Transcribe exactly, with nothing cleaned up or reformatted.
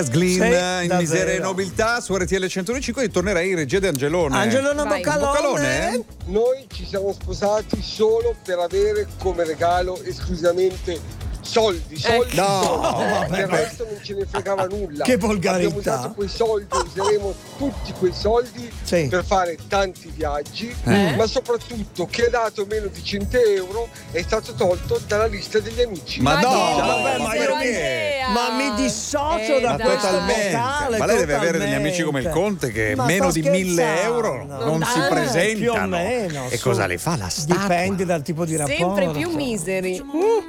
Glyn Sì, in davvero. Miseria e Nobiltà su R T L centodue e cinque, tornerei in regia di Angelone. Angelone Vai. Boccalone. Boccalone? Noi ci siamo sposati solo per avere come regalo esclusivamente soldi, soldi, No, soldi. vabbè, Del beh. resto non ce ne fregava nulla. Che volgarità. Abbiamo usato quei soldi, useremo tutti quei soldi Sì. per fare tanti viaggi, Eh? ma soprattutto chi ha dato meno di cento euro è stato tolto dalla lista degli amici. Ma no, che vabbè, ma io misero, mi- Andrea. ma mi dissocio Eh, da Ma dai. questo totalmente. vocale, Ma lei deve avere totalmente. degli amici come il Conte che Ma meno sto di mille scherzando. euro non Ah, si più o presentano. meno, E su. cosa le fa la statua? Dipende dal tipo di rapporto. Sempre più miseri. Uh,